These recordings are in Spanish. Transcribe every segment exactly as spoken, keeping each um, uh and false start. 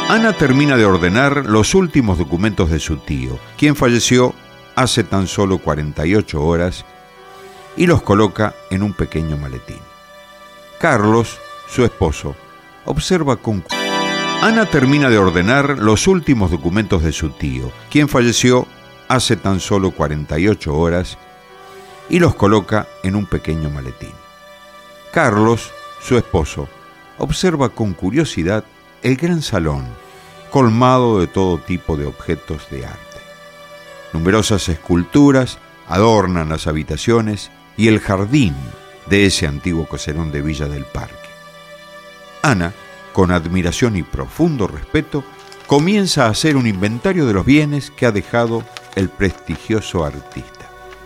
Ana termina de ordenar los últimos documentos de su tío, quien falleció hace tan solo cuarenta y ocho horas, y los coloca en un pequeño maletín. Carlos, su esposo, observa con... Ana termina de ordenar los últimos documentos de su tío, quien falleció hace tan solo cuarenta y ocho horas, y los coloca en un pequeño maletín. Carlos, su esposo, observa con curiosidad el gran salón, colmado de todo tipo de objetos de arte. Numerosas esculturas adornan las habitaciones y el jardín de ese antiguo caserón de Villa del Parque. Ana, con admiración y profundo respeto, comienza a hacer un inventario de los bienes que ha dejado el prestigioso artista.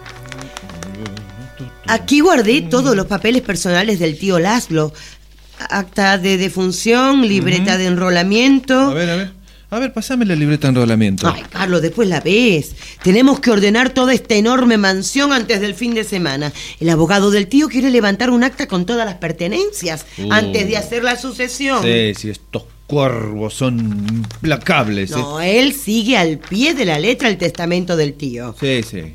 Aquí guardé todos los papeles personales del tío Laszlo. Acta de defunción, libreta uh-huh. de enrolamiento. A ver, a ver. A ver, pasame la libreta de enrolamiento. Ay, Carlos, después la ves. Tenemos que ordenar toda esta enorme mansión antes del fin de semana. El abogado del tío quiere levantar un acta con todas las pertenencias uh. antes de hacer la sucesión. Sí, sí, estos cuervos son implacables. No, ¿eh? Él sigue al pie de la letra el testamento del tío. Sí, sí.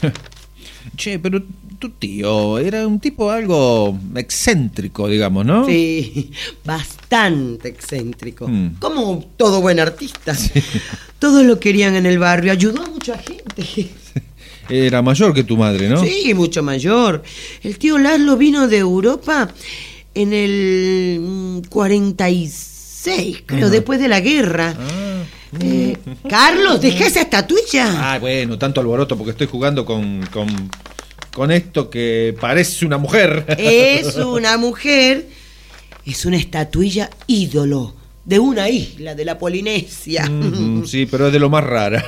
Che, pero tu tío era un tipo algo excéntrico, digamos, ¿no? Sí, bastante excéntrico. Mm. Como todo buen artista. Sí. Todos lo querían en el barrio, ayudó a mucha gente. Sí. Era mayor que tu madre, ¿no? Sí, mucho mayor. El tío Laszlo vino de Europa en el cuarenta y seis, creo, uh-huh. después de la guerra. Ah. Eh, Carlos, deja esa estatuilla. Ah, bueno, tanto alboroto porque estoy jugando con, con, con esto que parece una mujer. Es una mujer. Es una estatuilla ídolo de una isla de la Polinesia. Mm-hmm, sí, pero es de lo más rara.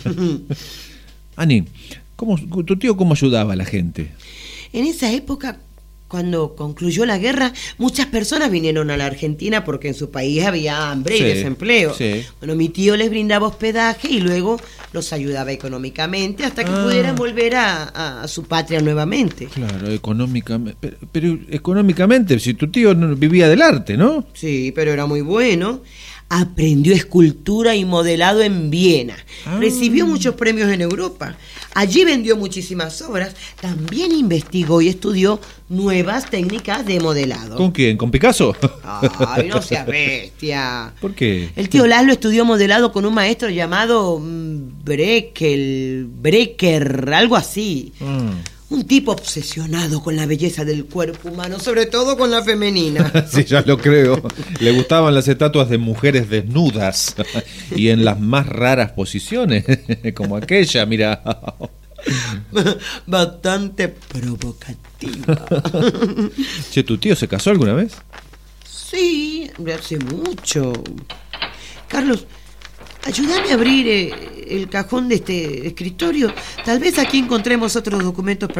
Ani, ¿cómo, tu tío cómo ayudaba a la gente? En esa época, cuando concluyó la guerra, muchas personas vinieron a la Argentina porque en su país había hambre sí, y desempleo. Sí. Bueno, mi tío les brindaba hospedaje y luego los ayudaba económicamente hasta que ah. pudieran volver a, a, a su patria nuevamente. Claro, económicamente. Pero, pero económicamente, si tu tío no vivía del arte, ¿no? Sí, pero era muy bueno. Aprendió escultura y modelado en Viena. Ah. Recibió muchos premios en Europa. Allí vendió muchísimas obras. También investigó y estudió nuevas técnicas de modelado. ¿Con quién? ¿Con Picasso? Ay, no seas bestia. ¿Por qué? El tío Laszlo estudió modelado con un maestro llamado Breckel, Brecker, algo así. Ah. Un tipo obsesionado con la belleza del cuerpo humano, sobre todo con la femenina. Sí, ya lo creo. Le gustaban las estatuas de mujeres desnudas y en las más raras posiciones, como aquella, mira. Bastante provocativa. Che, ¿tu tío se casó alguna vez? Sí, hace mucho. Carlos, ayúdame a abrir eh, el cajón de este escritorio. Tal vez aquí encontremos otros documentos personales.